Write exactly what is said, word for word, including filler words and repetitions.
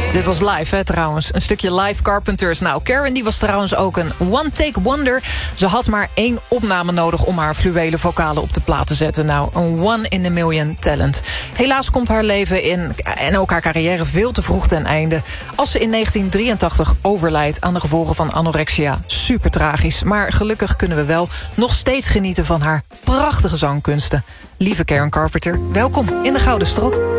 Dit was live, hè, trouwens. Een stukje live Carpenters. Nou, Karen die was trouwens ook een one-take wonder. Ze had maar één opname nodig om haar fluwelen vocalen op de plaat te zetten. Nou, een one-in-a-million talent. Helaas komt haar leven in, en ook haar carrière veel te vroeg ten einde. Als ze in negentien drieëntachtig overlijdt aan de gevolgen van anorexia. Super tragisch. Maar gelukkig kunnen we wel nog steeds genieten van haar prachtige zangkunsten. Lieve Karen Carpenter, welkom in de Gouden Strot.